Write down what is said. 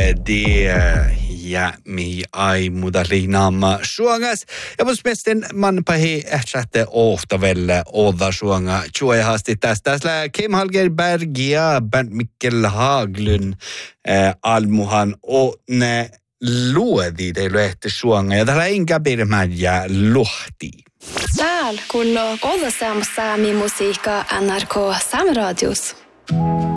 det ja mi ai mudarinaama suongas. Ja mun mielesten man pahi ehtätte ohtavelle oda suonga chuehasti tästä Kim Hallberg ja Bernt Mikkel Haglund almuhan o ne luodi de lehti suonga ja täällä inga birmäjä luhti. Täällä kun oda saami musiikka NRK Sameradius.